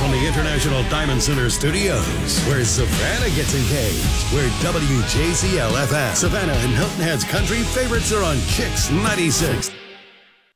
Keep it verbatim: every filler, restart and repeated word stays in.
from the International Diamond Center Studios, where Savannah gets engaged, where W J Z L F M, Savannah and Hilton Head's country favorites are on Kicks ninety-six.